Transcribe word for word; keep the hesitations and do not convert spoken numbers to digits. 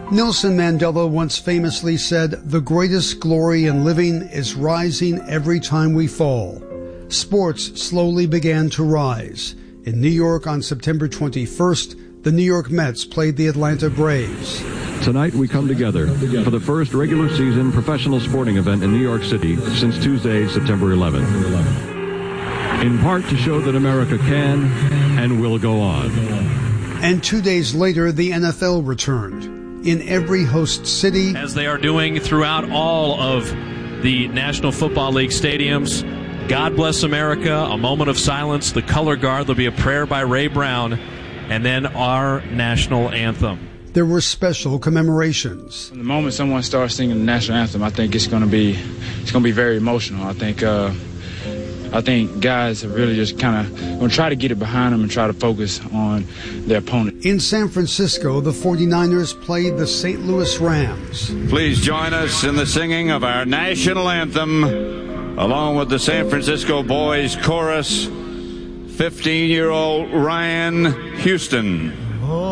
Nelson Mandela once famously said, "The greatest glory in living is rising every time we fall." Sports slowly began to rise. In New York on September twenty-first, the New York Mets played the Atlanta Braves. Tonight we come together for the first regular season professional sporting event in New York City since Tuesday, September eleventh. In part to show that America can and will go on. And two days later, the N F L returned. In every host city, as they are doing throughout all of the National Football League stadiums, God Bless America, a moment of silence, the color guard, there'll be a prayer by Ray Brown, and then our national anthem. There were special commemorations. From the moment someone starts singing the national anthem, I think it's going to be it's going to be very emotional. I think uh, I think guys are really just kind of going to try to get it behind them and try to focus on their opponent. In San Francisco, the forty-niners played the Saint Louis Rams. Please join us in the singing of our national anthem, along with the San Francisco Boys Chorus, fifteen-year-old Ryan Houston.